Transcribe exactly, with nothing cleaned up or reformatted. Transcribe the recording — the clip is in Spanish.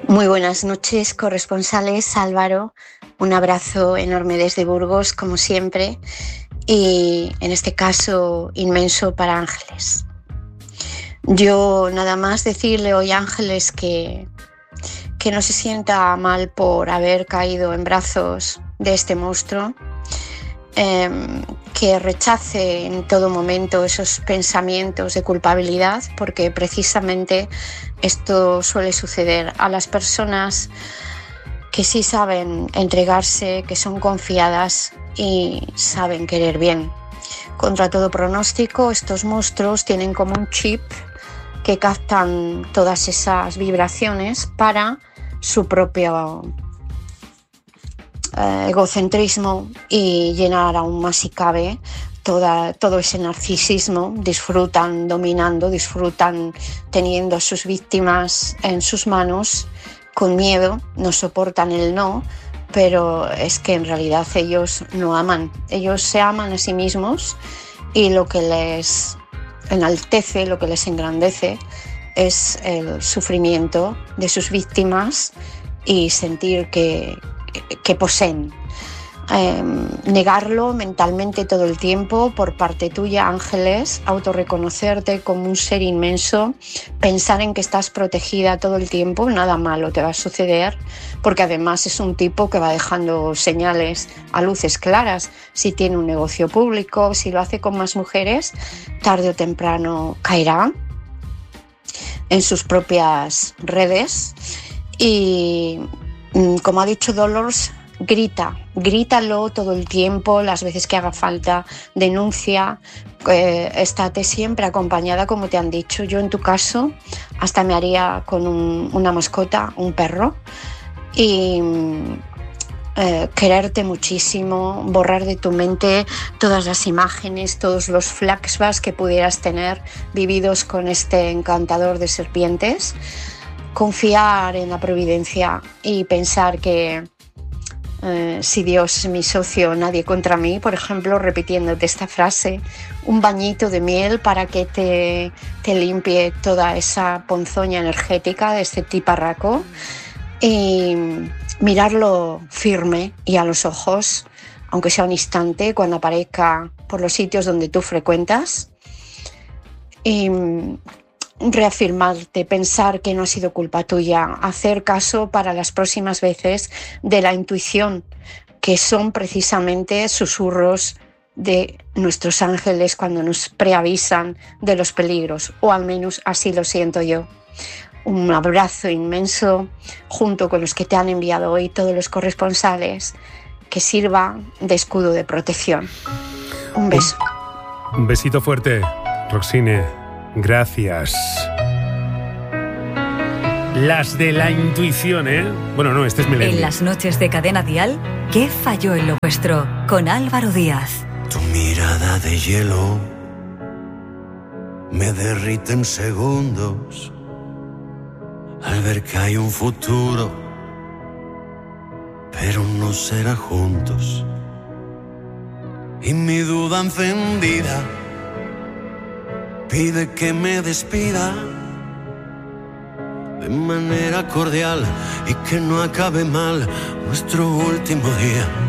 Muy buenas noches, corresponsales. Álvaro, un abrazo enorme desde Burgos, como siempre, y en este caso inmenso para Ángeles. Yo nada más decirle hoy a Ángeles que, que no se sienta mal por haber caído en brazos de este monstruo, eh, que rechace en todo momento esos pensamientos de culpabilidad, porque precisamente esto suele suceder a las personas que sí saben entregarse, que son confiadas y saben querer bien. Contra todo pronóstico, estos monstruos tienen como un chip que captan todas esas vibraciones para su propio eh, egocentrismo y llenar aún más si cabe Toda, todo ese narcisismo. Disfrutan dominando, disfrutan teniendo a sus víctimas en sus manos con miedo, no soportan el no, pero es que en realidad ellos no aman, ellos se aman a sí mismos y lo que les enaltece, lo que les engrandece es el sufrimiento de sus víctimas y sentir que, que, que poseen. Eh, negarlo mentalmente todo el tiempo por parte tuya, Ángeles, autorreconocerte como un ser inmenso, pensar en que estás protegida todo el tiempo, nada malo te va a suceder, porque además es un tipo que va dejando señales a luces claras. Si tiene un negocio público, si lo hace con más mujeres, tarde o temprano caerá en sus propias redes y, como ha dicho Dolores, grita, grítalo todo el tiempo, las veces que haga falta, denuncia, eh, estate siempre acompañada como te han dicho. Yo en tu caso hasta me haría con un, una mascota, un perro, y eh, quererte muchísimo, borrar de tu mente todas las imágenes, todos los flashbacks que pudieras tener vividos con este encantador de serpientes, confiar en la providencia y pensar que Eh, si Dios es mi socio, nadie contra mí, por ejemplo, repitiéndote esta frase, un bañito de miel para que te, te limpie toda esa ponzoña energética de este tiparraco y mirarlo firme y a los ojos, aunque sea un instante, cuando aparezca por los sitios donde tú frecuentas, y reafirmarte, pensar que no ha sido culpa tuya, hacer caso para las próximas veces de la intuición, que son precisamente susurros de nuestros ángeles cuando nos preavisan de los peligros, o al menos así lo siento yo. Un abrazo inmenso junto con los que te han enviado hoy todos los corresponsales, que sirva de escudo de protección. Un beso. Un besito fuerte, Roxine. Gracias. Las de la intuición, ¿eh? Bueno, no, este es Melendi. En las noches de Cadena Dial, ¿qué falló en lo vuestro? Con Álvaro Díaz. Tu mirada de hielo me derrite en segundos al ver que hay un futuro, pero no será juntos. Y mi duda encendida pide que me despida de manera cordial y que no acabe mal nuestro último día.